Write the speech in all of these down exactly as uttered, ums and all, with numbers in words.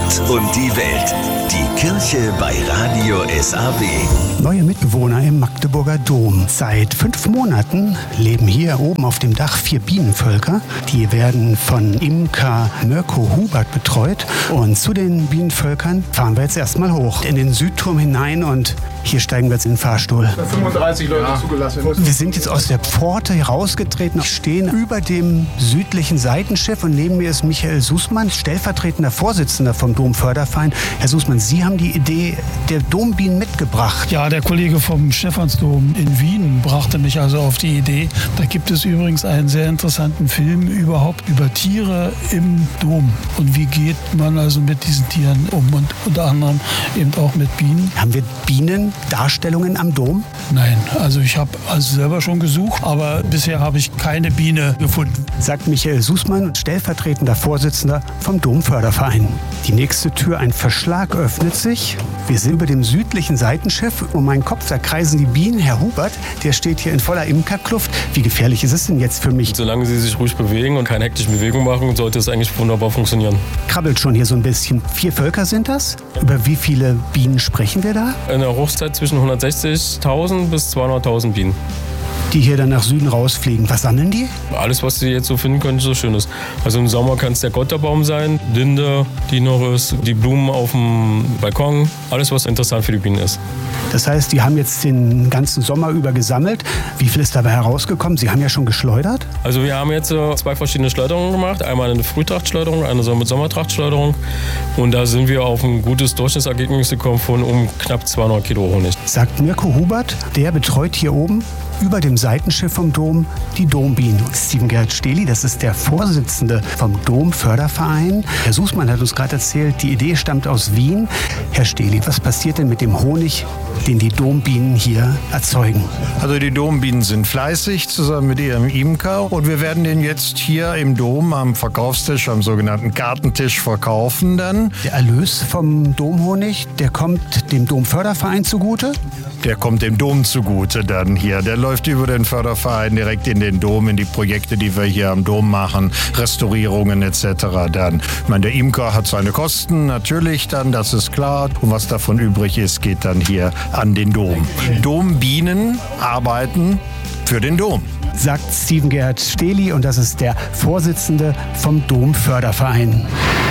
Gott und die Welt. Die Kirche bei Radio S A W. Neue Mitbewohner im Magdeburger Dom. Seit fünf Monaten leben hier oben auf dem Dach vier Bienenvölker. Die werden von Imker Mirko Hubert betreut. Und zu den Bienenvölkern fahren wir jetzt erstmal hoch in den Südturm hinein und hier steigen wir jetzt in den Fahrstuhl. fünfunddreißig Leute ja. zugelassen. Wir sind jetzt aus der Pforte herausgetreten, stehen über dem südlichen Seitenschiff und neben mir ist Michael Sußmann, stellvertretender Vorsitzender vom Domförderverein. Herr Sußmann, Sie haben die Idee der Dombienen mitgebracht. Ja, der Kollege vom Stephansdom in Wien brachte mich also auf die Idee. Da gibt es übrigens einen sehr interessanten Film überhaupt über Tiere im Dom. Und wie geht man also mit diesen Tieren um und unter anderem eben auch mit Bienen. Haben wir Bienendarstellungen am Dom? Nein, also ich habe also selber schon gesucht, aber bisher habe ich keine Biene gefunden. Sagt Michael Sußmann, stellvertretender Vorsitzender vom Domförderverein. Die nächste Tür, ein Verschlag, öffnet sich. Wir sind über dem südlichen Seitenschiff. Um meinen Kopf, da kreisen die Bienen. Herr Hubert, der steht hier in voller Imkerkluft. Wie gefährlich ist es denn jetzt für mich? Solange sie sich ruhig bewegen und keine hektischen Bewegungen machen, sollte es eigentlich wunderbar funktionieren. Krabbelt schon hier so ein bisschen. Vier Völker sind das? Über wie viele Bienen sprechen wir da? In der Hochzeit zwischen hundertsechzigtausend bis zweihunderttausend Bienen. Die hier dann nach Süden rausfliegen. Was sammeln die? Alles, was sie jetzt so finden können, so schön ist. Also im Sommer kann es der Gotterbaum sein, Linde, die noch ist, die Blumen auf dem Balkon. Alles, was interessant für die Bienen ist. Das heißt, die haben jetzt den ganzen Sommer über gesammelt. Wie viel ist dabei herausgekommen? Sie haben ja schon geschleudert. Also wir haben jetzt zwei verschiedene Schleuderungen gemacht. Einmal eine Frühtrachtschleuderung, eine Sommertrachtschleuderung. Und da sind wir auf ein gutes Durchschnittsergebnis gekommen von um knapp zweihundert Kilo Honig. Sagt Mirko Hubert, der betreut hier oben über dem Seitenschiff vom Dom die Dombienen. Steven Gerhard Stehli, das ist der Vorsitzende vom Domförderverein. Herr Sußmann hat uns gerade erzählt, die Idee stammt aus Wien. Herr Stehli, was passiert denn mit dem Honig, den die Dombienen hier erzeugen? Also die Dombienen sind fleißig zusammen mit ihrem Imker und wir werden den jetzt hier im Dom am Verkaufstisch, am sogenannten Gartentisch verkaufen dann. Der Erlös vom Domhonig, der kommt dem Domförderverein zugute? Der kommt dem Dom zugute dann hier. Der läuft über den Förderverein direkt in den Dom, in die Projekte, die wir hier am Dom machen, Restaurierungen et cetera dann. Ich meine, der Imker hat seine Kosten, natürlich dann, das ist klar. Und was davon übrig ist, geht dann hier an den Dom. Dombienen arbeiten für den Dom. Sagt Steven Gerhard Stehli und das ist der Vorsitzende vom Domförderverein.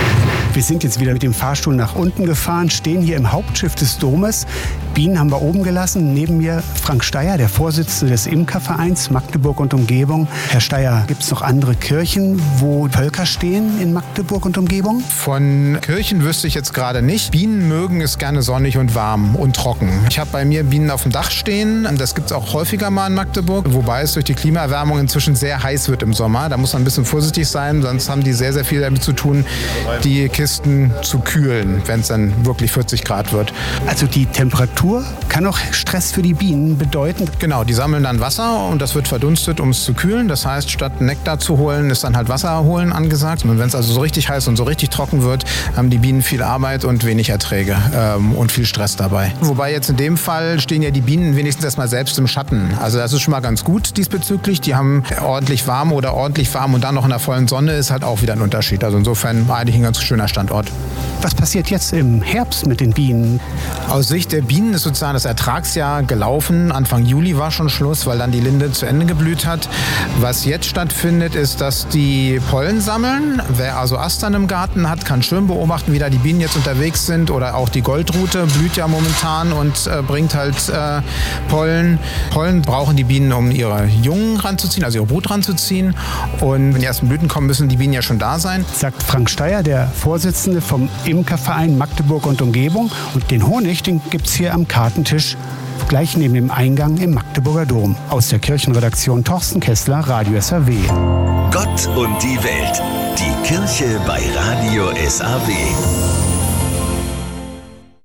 Wir sind jetzt wieder mit dem Fahrstuhl nach unten gefahren, stehen hier im Hauptschiff des Domes. Bienen haben wir oben gelassen. Neben mir Frank Steyer, der Vorsitzende des Imkervereins Magdeburg und Umgebung. Herr Steyer, gibt es noch andere Kirchen, wo Völker stehen in Magdeburg und Umgebung? Von Kirchen wüsste ich jetzt gerade nicht. Bienen mögen es gerne sonnig und warm und trocken. Ich habe bei mir Bienen auf dem Dach stehen. Das gibt es auch häufiger mal in Magdeburg, wobei es durch die Klimaerwärmung inzwischen sehr heiß wird im Sommer. Da muss man ein bisschen vorsichtig sein, sonst haben die sehr, sehr viel damit zu tun, die Kisten zu kühlen, wenn es dann wirklich vierzig Grad wird. Also die Temperatur kann auch Stress für die Bienen bedeuten? Genau, die sammeln dann Wasser und das wird verdunstet, um es zu kühlen. Das heißt, statt Nektar zu holen, ist dann halt Wasser holen angesagt. Und wenn es also so richtig heiß und so richtig trocken wird, haben die Bienen viel Arbeit und wenig Erträge ähm, und viel Stress dabei. Wobei jetzt in dem Fall stehen ja die Bienen wenigstens erstmal selbst im Schatten. Also das ist schon mal ganz gut diesbezüglich. Die haben ordentlich warm oder ordentlich warm und dann noch in der vollen Sonne ist halt auch wieder ein Unterschied. Also insofern eigentlich ein ganz schöner Standort. Was passiert jetzt im Herbst mit den Bienen? Aus Sicht der Bienen ist sozusagen das Ertragsjahr gelaufen. Anfang Juli war schon Schluss, weil dann die Linde zu Ende geblüht hat. Was jetzt stattfindet, ist, dass die Pollen sammeln. Wer also Astern im Garten hat, kann schön beobachten, wie da die Bienen jetzt unterwegs sind. Oder auch die Goldrute blüht ja momentan und äh, bringt halt äh, Pollen. Pollen brauchen die Bienen, um ihre Jungen ranzuziehen, also ihre Brut ranzuziehen. Und wenn die ersten Blüten kommen, müssen die Bienen ja schon da sein. Sagt Frank Steyer, der Vorsitzende vom Imkerverein Magdeburg und Umgebung. Und den Honig, den gibt es hier am Kartentisch, gleich neben dem Eingang im Magdeburger Dom. Aus der Kirchenredaktion Thorsten Kessler, Radio S A W. Gott und die Welt. Die Kirche bei Radio S A W.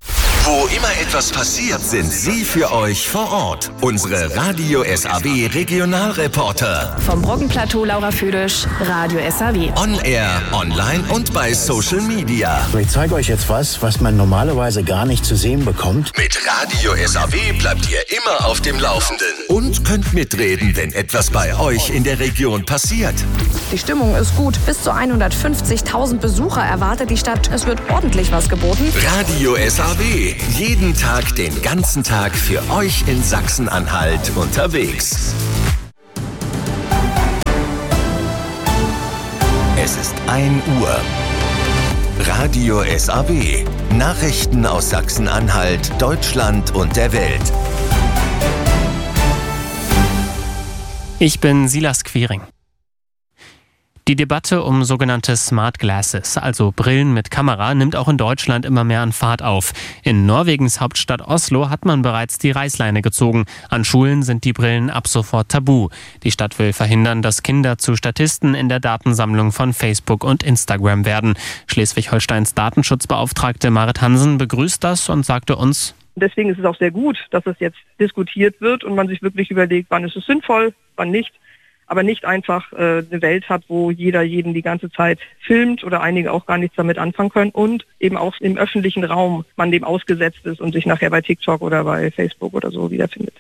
Wo immer etwas passiert, sind sie für euch vor Ort. Unsere Radio S A W Regionalreporter. Vom Brockenplateau Laura Füdisch, Radio S A W. On Air, online und bei Social Media. Ich zeige euch jetzt was, was man normalerweise gar nicht zu sehen bekommt. Mit Radio S A W bleibt ihr immer auf dem Laufenden. Und könnt mitreden, wenn etwas bei euch in der Region passiert. Die Stimmung ist gut. Bis zu hundertfünfzigtausend Besucher erwartet die Stadt. Es wird ordentlich was geboten. Radio S A W. Jeden Tag, den ganzen Tag für euch in Sachsen-Anhalt unterwegs. Es ist ein Uhr. Radio S A W. Nachrichten aus Sachsen-Anhalt, Deutschland und der Welt. Ich bin Silas Quiring. Die Debatte um sogenannte Smart Glasses, also Brillen mit Kamera, nimmt auch in Deutschland immer mehr an Fahrt auf. In Norwegens Hauptstadt Oslo hat man bereits die Reißleine gezogen. An Schulen sind die Brillen ab sofort tabu. Die Stadt will verhindern, dass Kinder zu Statisten in der Datensammlung von Facebook und Instagram werden. Schleswig-Holsteins Datenschutzbeauftragte Marit Hansen begrüßt das und sagte uns: Deswegen ist es auch sehr gut, dass es jetzt diskutiert wird und man sich wirklich überlegt, wann ist es sinnvoll, wann nicht. Aber nicht einfach äh, eine Welt hat, wo jeder jeden die ganze Zeit filmt oder einige auch gar nichts damit anfangen können und eben auch im öffentlichen Raum man dem ausgesetzt ist und sich nachher bei TikTok oder bei Facebook oder so wiederfindet.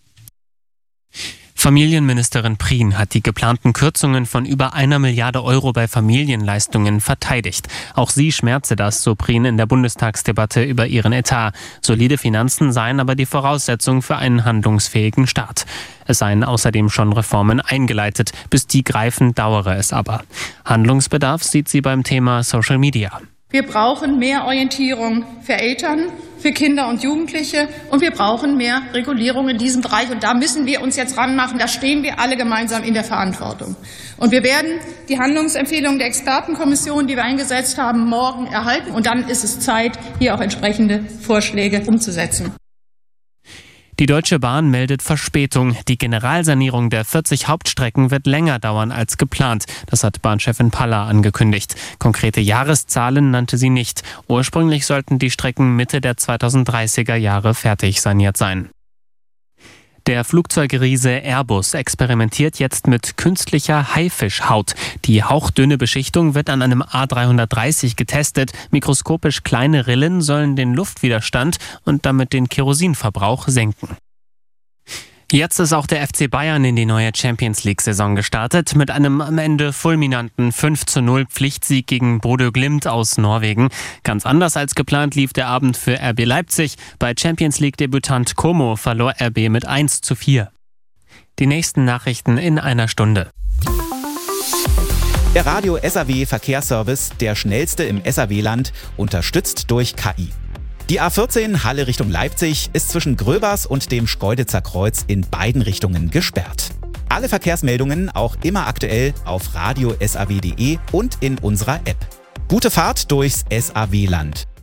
Familienministerin Prien hat die geplanten Kürzungen von über einer Milliarde Euro bei Familienleistungen verteidigt. Auch sie schmerze das, so Prien in der Bundestagsdebatte über ihren Etat. Solide Finanzen seien aber die Voraussetzung für einen handlungsfähigen Staat. Es seien außerdem schon Reformen eingeleitet. Bis die greifen, dauere es aber. Handlungsbedarf sieht sie beim Thema Social Media. Wir brauchen mehr Orientierung für Eltern, für Kinder und Jugendliche und wir brauchen mehr Regulierung in diesem Bereich. Und da müssen wir uns jetzt ranmachen. Da stehen wir alle gemeinsam in der Verantwortung. Und wir werden die Handlungsempfehlungen der Expertenkommission, die wir eingesetzt haben, morgen erhalten. Und dann ist es Zeit, hier auch entsprechende Vorschläge umzusetzen. Die Deutsche Bahn meldet Verspätung. Die Generalsanierung der vierzig Hauptstrecken wird länger dauern als geplant. Das hat Bahnchefin Paller angekündigt. Konkrete Jahreszahlen nannte sie nicht. Ursprünglich sollten die Strecken Mitte der zweitausenddreißiger Jahre fertig saniert sein. Der Flugzeugriese Airbus experimentiert jetzt mit künstlicher Haifischhaut. Die hauchdünne Beschichtung wird an einem A dreihundertdreißig getestet. Mikroskopisch kleine Rillen sollen den Luftwiderstand und damit den Kerosinverbrauch senken. Jetzt ist auch der F C Bayern in die neue Champions-League-Saison gestartet mit einem am Ende fulminanten fünf zu null Pflichtsieg gegen Bodø Glimt aus Norwegen. Ganz anders als geplant lief der Abend für R B Leipzig. Bei Champions-League-Debütant Como verlor R B mit eins zu vier. Die nächsten Nachrichten in einer Stunde. Der Radio S A W Verkehrsservice, der schnellste im S A W-Land, unterstützt durch K I. Die A vierzehn Halle Richtung Leipzig ist zwischen Gröbers und dem Schkeuditzer Kreuz in beiden Richtungen gesperrt. Alle Verkehrsmeldungen auch immer aktuell auf radio s a w punkt d e und in unserer App. Gute Fahrt durchs S A W-Land.